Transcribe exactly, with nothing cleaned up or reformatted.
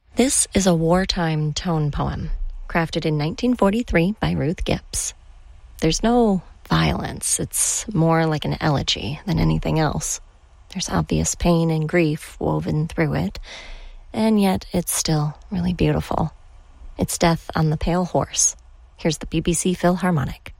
This is a wartime tone poem, crafted in nineteen forty-three by Ruth Gibbs. There's no violence. It's more like an elegy than anything else. There's obvious pain and grief woven through it, and yet it's still really beautiful. It's Death on the Pale Horse. Here's the B B C Philharmonic.